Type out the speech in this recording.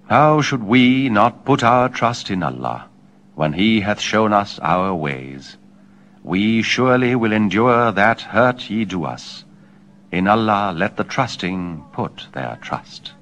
How should we not put our trust in Allah, when He hath shown us our ways? We surely will endure that hurt ye do us. In Allah let the trusting put their trust.